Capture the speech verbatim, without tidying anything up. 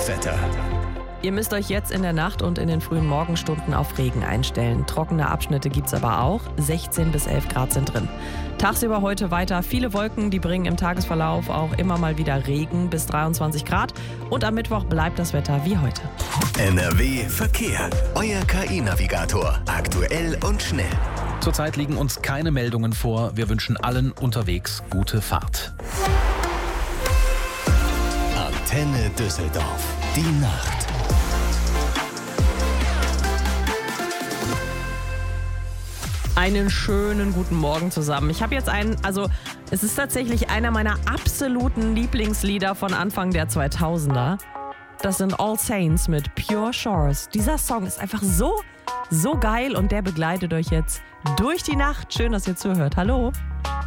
Trefferwetter. Ihr müsst euch jetzt in der Nacht und in den frühen Morgenstunden auf Regen einstellen. Trockene Abschnitte gibt's aber auch. sechzehn bis elf Grad sind drin. Tagsüber heute weiter viele Wolken, die bringen im Tagesverlauf auch immer mal wieder Regen bis dreiundzwanzig Grad. Und am Mittwoch bleibt das Wetter wie heute. N R W Verkehr. Euer K I-Navigator. Aktuell und schnell. Zurzeit liegen uns keine Meldungen vor. Wir wünschen allen unterwegs gute Fahrt. Antenne Düsseldorf. Die Nacht. Einen schönen guten Morgen zusammen. Ich habe jetzt einen, also es ist tatsächlich einer meiner absoluten Lieblingslieder von Anfang der zweitausender. Das sind All Saints mit Pure Shores. Dieser Song ist einfach so, so geil und der begleitet euch jetzt durch die Nacht. Schön, dass ihr zuhört. Hallo.